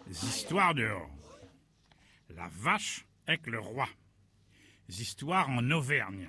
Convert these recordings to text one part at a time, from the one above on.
Histoires dehors. La vache avec le roi. Histoires en Auvergne.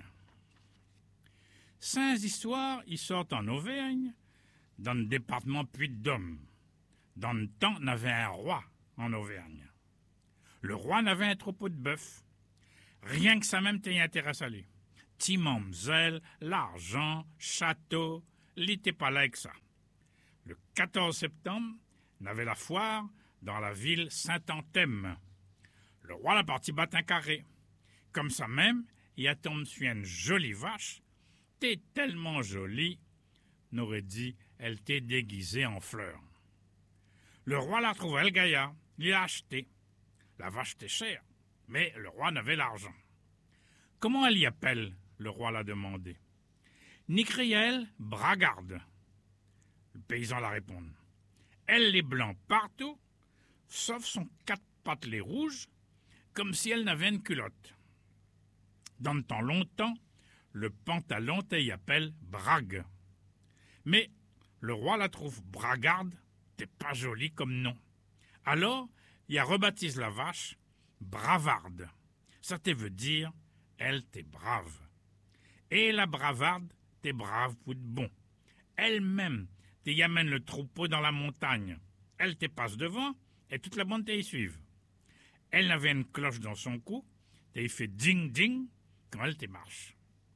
5 histoires y sortent en Auvergne, dans le département Puy-de-Dôme. Dans le temps, on avait un roi en Auvergne. Le roi n'avait un troupeau de bœufs. Rien que ça même t'y intéresse à lui. Timamzelle, l'argent, château, il n'était pas là avec ça. Le 14 septembre, on avait la foire dans la ville Saint-Anthème. Le roi l'a parti battre un carré. Comme ça même, il a tombé sur une jolie vache. T'es tellement jolie, on aurait dit, elle t'est déguisée en fleurs. Le roi l'a trouvé le gaillard, il l'a acheté. La vache était chère, mais le roi n'avait l'argent. Comment elle y appelle? Le roi l'a demandé. Nicrielle Bragarde. Le paysan l'a répondu. Elle est blanc partout, sauf son 4 patelets rouges, comme si elle n'avait une culotte. Dans le temps longtemps, le pantalon t'y appelle brague. Mais le roi la trouve bragarde, t'es pas joli comme nom. Alors, il a rebaptisé la vache bravarde. Ça te veut dire, elle t'est brave. Et la bravarde, t'es brave pour de bon. Elle-même, t'y amène le troupeau dans la montagne. Elle te passe devant, et toute la bande t'y suive. Elle avait une cloche dans son cou, t'y fait ding-ding quand elle te marche.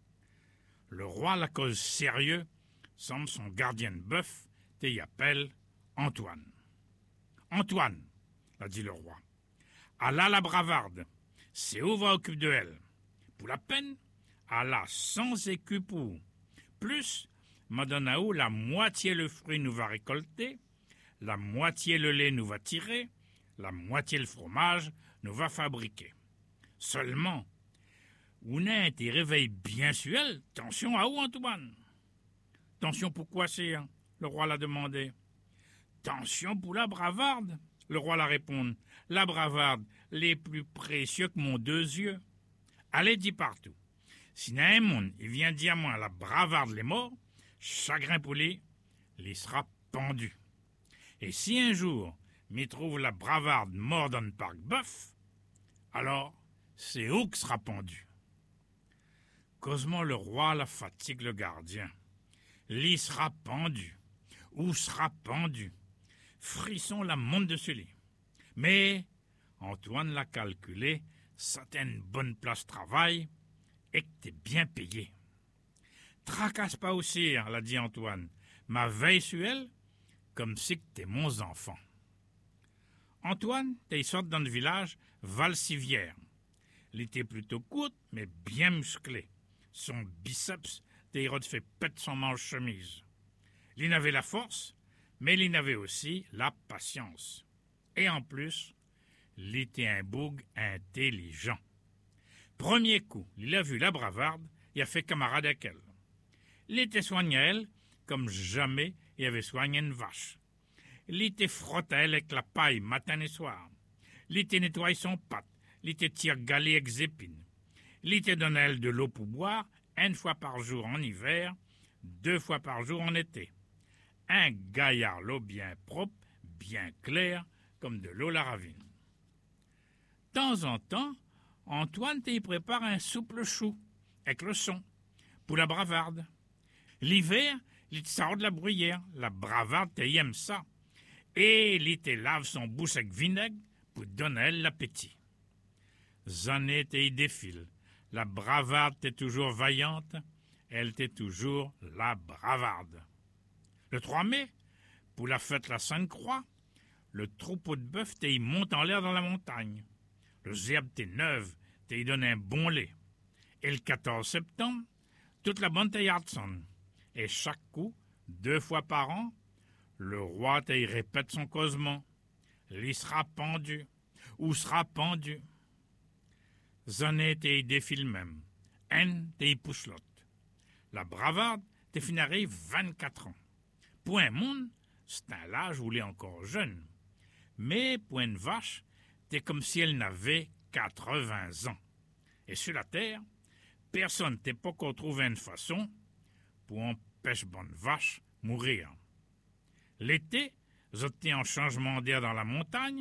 Le roi, la cause sérieux, semble son gardien de bœuf, t'y appelle Antoine. Antoine, l'a dit le roi, Allah la bravarde, c'est où va occuper de elle. Pour la peine, Allah sans écu pour. Plus, Madanaou, la moitié le fruit nous va récolter, la moitié le lait nous va tirer, la moitié le fromage nous va fabriquer. Seulement, on a été réveillé bien sur elle, tension à où, Antoine? Tension pourquoi c'est, hein? Le roi l'a demandé. Tension pour la bravarde, le roi l'a répondu. La bravarde, les plus précieux que mon 2 yeux. Allez, dit partout. Si n'a un monde, il vient dire à moi, la bravarde les morts, chagrin pour lui, il sera pendu. Et si un jour, m'y trouve la bravarde mort dans le parc bœuf, alors, c'est où que sera pendu. Causement le roi la fatigue le gardien. L'y sera pendu. Où sera pendu? Frisson la monte dessus lit. Mais Antoine l'a calculé, ça t'a une bonne place de travail et que t'es bien payé. Tracasse pas aussi, hein, l'a dit Antoine. Ma veille sur elle, comme si que t'es mon enfant. Antoine, t'es sorti dans le village Valsivière. Il était plutôt courte, mais bien musclé. Son biceps t'es fait pète son manche-chemise. Il avait la force, mais il avait aussi la patience. Et en plus, il était un boug intelligent. Premier coup, il a vu la bravarde, il a fait camarade avec elle. Il était soigné à elle comme jamais il avait soigné une vache. Il était frotté à elle avec la paille matin et soir. Il était nettoyé son pâte, il était tire galé avec épines. Il était donné à elle de l'eau pour boire, 1 fois par jour en hiver, 2 fois par jour en été. Un gaillard l'eau bien propre, bien claire, comme de l'eau la ravine. De temps en temps, Antoine t'y prépare un souple chou, avec le son, pour la bravarde. L'hiver, il te sort de la bruyère, la bravarde t'y aime ça. Et il te lave son bouche avec vinaigre pour donner à elle l'appétit. Années t'y défile, la bravarde t'est toujours vaillante, elle t'est toujours la bravarde. Le 3 mai, pour la fête la Sainte-Croix, le troupeau de bœuf t'y monte en l'air dans la montagne. Le zèbre t'est neuve, t'y donne un bon lait. Et le 14 septembre, toute la bande t'y sonne. Et chaque coup, 2 fois par an, le roi t'y répète son causement. Il sera pendu, ou sera pendu. Zané t'y défile même. Haine t'y pouchelotte. La bravarde t'y finiré 24 ans. Pour un monde, c'est un âge où il est encore jeune. Mais pour une vache, t'es comme si elle n'avait 80 ans. Et sur la terre, personne t'est pas qu'à trouver une façon pour empêcher bonne vache mourir. L'été, j'obtiens un changement d'air dans la montagne,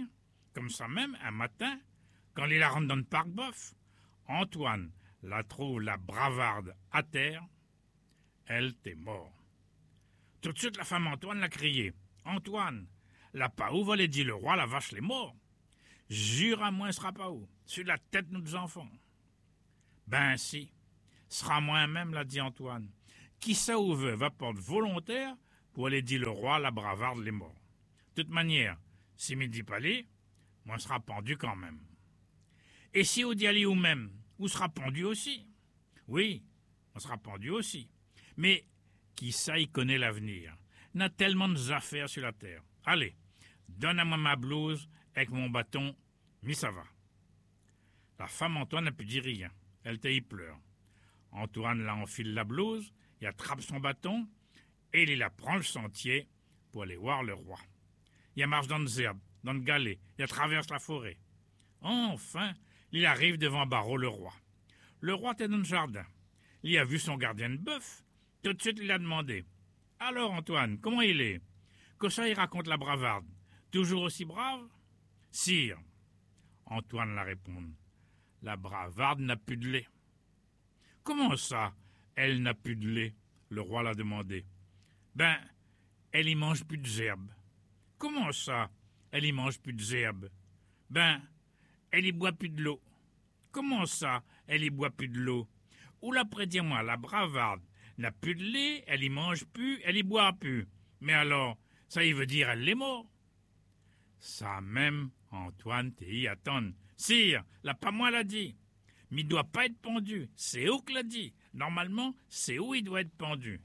Comme ça même, un matin, quand il la rentre dans le parc bof, Antoine la trouve la bravarde à terre. Elle t'est mort. Tout de suite, la femme Antoine l'a crié. Antoine, la paou va dit le roi, la vache les morts. Jure à moi, sera pas où, sur la tête de nos enfants. Ben si, sera moi-même, l'a dit Antoine. Qui ça ou veut va porter volontaire pour aller dire le roi, la bravarde les morts. De toute manière, si m'y dit pas les, moi sera pendu quand même. Et si on dit aller ou même, ou sera pendu aussi. Oui, on sera pendu aussi. Mais qui ça y connaît l'avenir, n'a tellement d'affaires sur la terre. Allez, donne-moi ma blouse avec mon bâton, mais ça va. La femme Antoine n'a pu dire rien. Elle y pleure. Antoine la enfile la blouse, il attrape son bâton et il la prend le sentier pour aller voir le roi. Il marche dans les herbes, dans le galet, il traverse la forêt. Enfin, il arrive devant Barreau le roi. Le roi était dans le jardin. Il a vu son gardien de bœuf. Tout de suite, il a demandé. Alors, Antoine, comment il est? Que ça, il raconte la bravarde. Toujours aussi brave? Sire, Antoine la répond. La bravarde n'a plus de lait. Comment ça, elle n'a plus de lait? Le roi l'a demandé. Ben, elle y mange plus de gerbes. Comment ça, elle y mange plus de gerbes? Ben, elle y boit plus de l'eau. Comment ça, elle y boit plus de l'eau? Ou là, prédire-moi, la bravarde n'a plus de lait, elle y mange plus, elle y boit plus. Mais alors, ça y veut dire elle est morte. Ça même, Antoine t'y attend. Sire, là pas moi l'a dit. Mais il doit pas être pendu, c'est où que l'a dit. Normalement, c'est où il doit être pendu.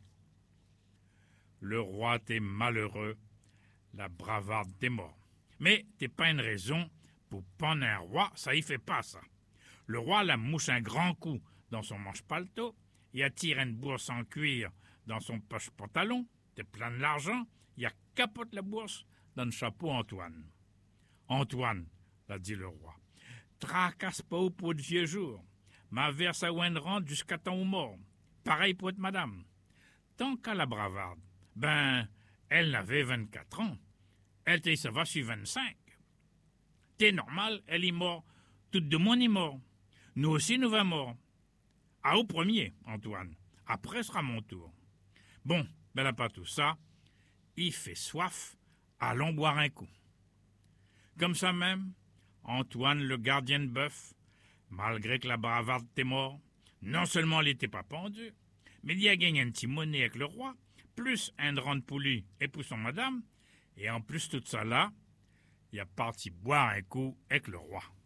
Le roi t'est malheureux, la bravarde t'est mort. Mais t'es pas une raison pour pendre un roi, ça y fait pas ça. Le roi la mouche un grand coup dans son manche-paletot, il attire une bourse en cuir dans son poche-pantalon, t'es plein de l'argent, il capote la bourse dans le chapeau Antoine. Antoine, l'a dit le roi, tracasse pas au pot de vieux jours, ma verse à ouen rente jusqu'à temps ou mort, pareil pour être madame. Tant qu'à la bravarde, ben, elle n'avait 24 ans, elle t'y ça va sur 25. T'es normal, elle est morte, tout de monde est mort. Nous aussi, nous va mort. Ah, au premier, Antoine. Après sera mon tour. Bon, ben là pas tout ça. Il fait soif, allons boire un coup. Comme ça même, Antoine, le gardien de bœuf, malgré que la bravarde était mort, non seulement il n'était pas pendu, mais il a gagné un petit monnaie avec le roi, plus un rang de poulie et pour son madame, et en plus tout ça là, il a parti boire un coup avec le roi.